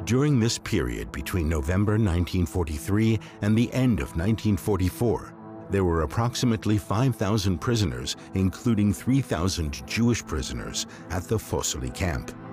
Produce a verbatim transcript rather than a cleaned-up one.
During this period between November nineteen forty-three and the end of nineteen forty-four, there were approximately five thousand prisoners, including three thousand Jewish prisoners, at the Fossili camp.